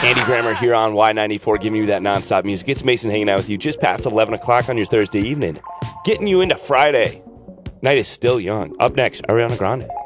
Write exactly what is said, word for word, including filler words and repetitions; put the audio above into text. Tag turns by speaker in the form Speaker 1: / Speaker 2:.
Speaker 1: Andy Grammer here on Y ninety-four, giving you that nonstop music. It's Mason hanging out with you just past eleven o'clock on your Thursday evening, getting you into Friday. Night is still young. Up next, Ariana Grande.